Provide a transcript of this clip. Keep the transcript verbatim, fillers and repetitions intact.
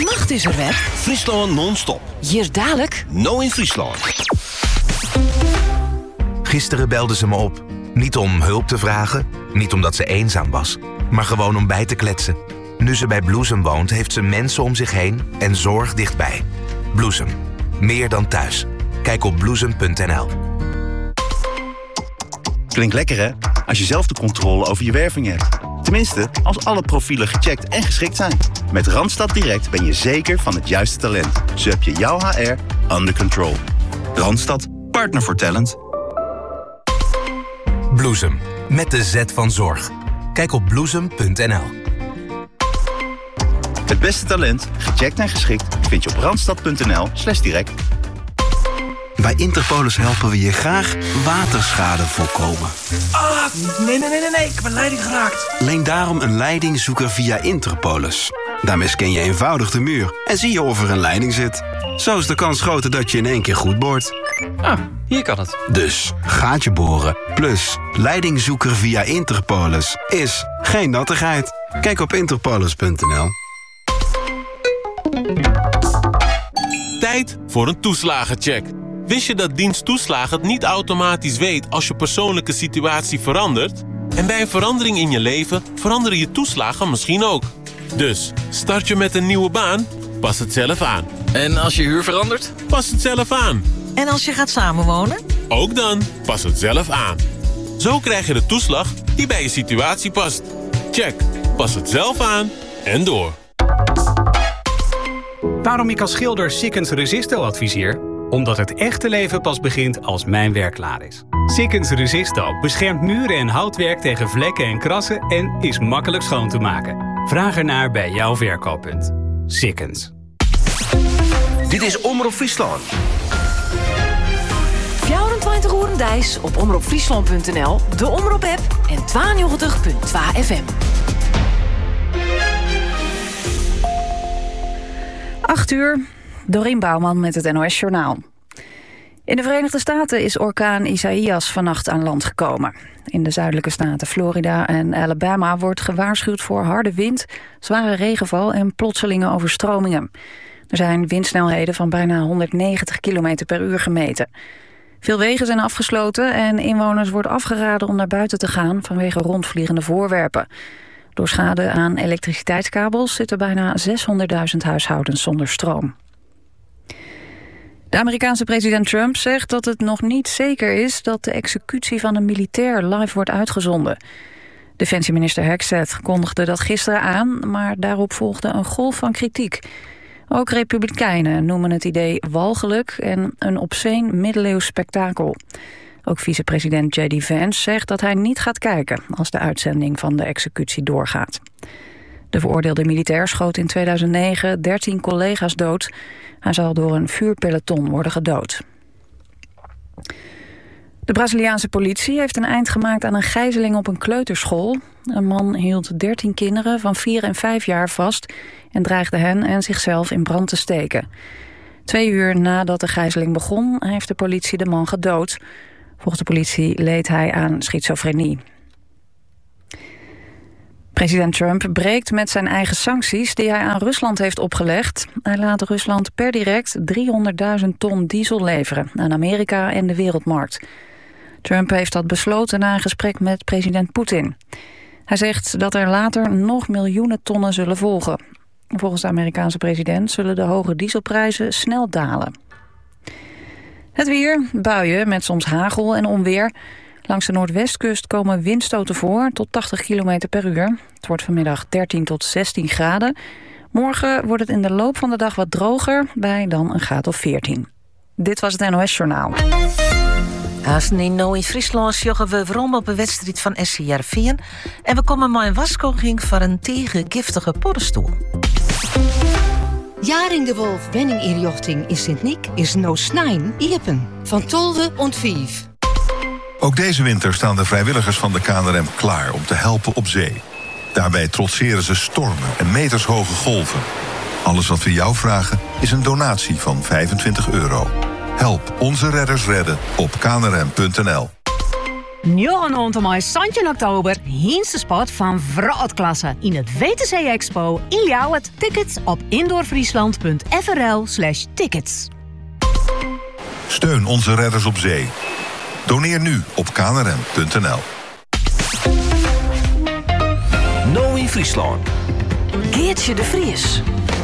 Vannacht is er weer Friesland non-stop. Hier dadelijk Nou in Friesland. Gisteren belde ze me op. Niet om hulp te vragen, niet omdat ze eenzaam was, maar gewoon om bij te kletsen. Nu ze bij Bloesem woont, heeft ze mensen om zich heen en zorg dichtbij. Bloesem. Meer dan thuis. Kijk op bloesem punt n l. Klinkt lekker, hè? Als je zelf de controle over je werving hebt. Tenminste, als alle profielen gecheckt en geschikt zijn. Met Randstad Direct ben je zeker van het juiste talent. Zo heb je jouw H R under control. Randstad, partner voor talent. Bloesem. Met de Z van zorg. Kijk op bloesem punt n l. Het beste talent, gecheckt en geschikt, vind je op randstad punt n l slash direct. Bij Interpolis helpen we je graag waterschade voorkomen. Ah, nee, nee, nee, nee, nee, ik heb een leiding geraakt. Leen daarom een leidingzoeker via Interpolis. Daarmee scan je eenvoudig de muur en zie je of er een leiding zit. Zo is de kans groter dat je in één keer goed boort. Ah, hier kan het. Dus gaatje boren plus leidingzoeker via Interpolis is geen nattigheid. Kijk op interpolis punt n l. Tijd voor een toeslagencheck. Wist je dat dienst toeslagen het niet automatisch weet als je persoonlijke situatie verandert? En bij een verandering in je leven veranderen je toeslagen misschien ook. Dus, start je met een nieuwe baan? Pas het zelf aan. En als je huur verandert? Pas het zelf aan. En als je gaat samenwonen? Ook dan, pas het zelf aan. Zo krijg je de toeslag die bij je situatie past. Check, pas het zelf aan en door. Waarom ik als schilder Sikkens Resisto adviseer? Omdat het echte leven pas begint als mijn werk klaar is. Sikkens Resisto beschermt muren en houtwerk tegen vlekken en krassen en is makkelijk schoon te maken. Vraag ernaar bij jouw verkooppunt. Sikkens. Dit is Omroep Friesland. vierentwintig uur Dijs op omroep friesland punt n l, de Omroep-app en tweeënnegentig punt twee F M. acht uur, Dorien Bouwman met het N O S-journaal. In de Verenigde Staten is orkaan Isaias vannacht aan land gekomen. In de zuidelijke staten Florida en Alabama wordt gewaarschuwd voor harde wind, zware regenval en plotselinge overstromingen. Er zijn windsnelheden van bijna honderdnegentig kilometer per uur gemeten. Veel wegen zijn afgesloten en inwoners wordt afgeraden om naar buiten te gaan vanwege rondvliegende voorwerpen. Door schade aan elektriciteitskabels zitten bijna zeshonderdduizend huishoudens zonder stroom. De Amerikaanse president Trump zegt dat het nog niet zeker is dat de executie van een militair live wordt uitgezonden. Defensieminister Hexet kondigde dat gisteren aan, maar daarop volgde een golf van kritiek. Ook republikeinen noemen het idee walgelijk en een obsceen middeleeuws spektakel. Ook vicepresident J D Vance zegt dat hij niet gaat kijken als de uitzending van de executie doorgaat. De veroordeelde militair schoot in tweeduizend negen dertien collega's dood. Hij zal door een vuurpeloton worden gedood. De Braziliaanse politie heeft een eind gemaakt aan een gijzeling op een kleuterschool. Een man hield dertien kinderen van vier en vijf jaar vast en dreigde hen en zichzelf in brand te steken. Twee uur nadat de gijzeling begon, heeft de politie de man gedood. Volgens de politie leed hij aan schizofrenie. President Trump breekt met zijn eigen sancties die hij aan Rusland heeft opgelegd. Hij laat Rusland per direct driehonderdduizend ton diesel leveren aan Amerika en de wereldmarkt. Trump heeft dat besloten na een gesprek met president Poetin. Hij zegt dat er later nog miljoenen tonnen zullen volgen. Volgens de Amerikaanse president zullen de hoge dieselprijzen snel dalen. Het weer, buien met soms hagel en onweer. Langs de noordwestkust komen windstoten voor tot tachtig kilometer per uur. Het wordt vanmiddag dertien tot zestien graden. Morgen wordt het in de loop van de dag wat droger, bij dan een graad of veertien. Dit was het N O S-journaal. Als in nou in Friesland joggen we waarom op een wedstrijd van S C Heerenveen. En we komen maar een waskoging voor een tegengiftige paddenstoel. Jaring de Wolf wenninginrichting in Sint-Niek is no snijn iepen. Van tolve ont vijf. Ook deze winter staan de vrijwilligers van de K N R M klaar om te helpen op zee. Daarbij trotseren ze stormen en metershoge golven. Alles wat we jou vragen is een donatie van vijfentwintig euro. Help onze redders redden op k n r m punt n l. Njoggen om mei zestien oktober, Hiense spot van Vrootklasse in het W T C Expo in Ljouwert. Tickets op indoorfriesland punt f r l slash tickets. Steun onze redders op zee. Doneer nu op k n r m punt n l. Knowing Friesland. Geertje de Vries.